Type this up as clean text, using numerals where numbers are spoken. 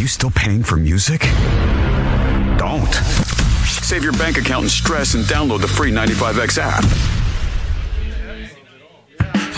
you still paying for music? Don't. Save your bank account and stress and download the free 95X app.